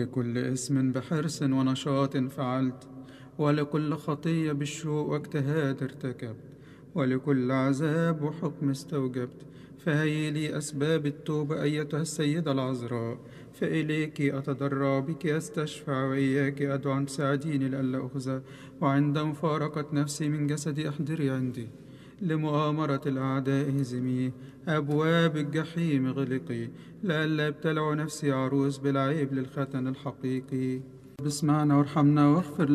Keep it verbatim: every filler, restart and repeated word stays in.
لكل اسم بحرص ونشاط فعلت، ولكل خطية بالشوق واجتهاد ارتكبت، ولكل عذاب وحكم استوجبت. فهي لي أسباب التوبة أيتها السيدة العذراء، فإليك أتضرع، بك أستشفع، وإياك أدعو أن تساعديني لئلا أخزى. وعند مفارقة نفسي من جسدي احضري عندي، لمؤامرة الأعداء هزمي، أبواب الجحيم غلقي، لئلا ابتلع نفسي عروس بالعيب للختن الحقيقي. باسمعنا وارحمنا واغفر